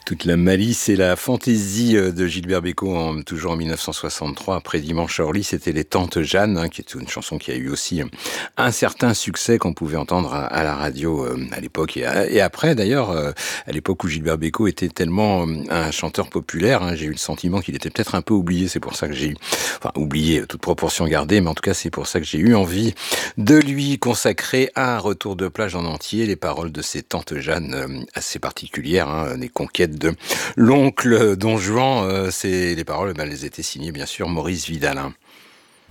Toute la malice et la fantaisie de Gilbert Bécaud, toujours en 1963, après Dimanche à Orly, c'était les Tantes Jeanne, qui est une chanson qui a eu aussi un certain succès qu'on pouvait entendre à la radio à l'époque et après d'ailleurs, à l'époque où Gilbert Bécaud était tellement un chanteur populaire, j'ai eu le sentiment qu'il était peut-être un peu oublié, c'est pour ça que j'ai eu, enfin oublié, toute proportion gardée, mais en tout cas c'est pour ça que j'ai eu envie de lui consacrer un retour de plage en entier, les paroles de ces Tantes Jeanne assez particulières, des conquêtes de l'oncle Don Juan, c'est les paroles, elles étaient signées bien sûr Maurice Vidal.